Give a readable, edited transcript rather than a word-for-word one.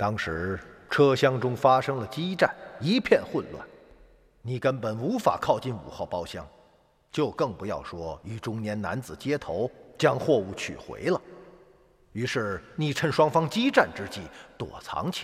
当时车厢中发生了激战，一片混乱，你根本无法靠近5号包厢，就更不要说与中年男子接头，将货物取回了。于是你趁双方激战之际躲藏起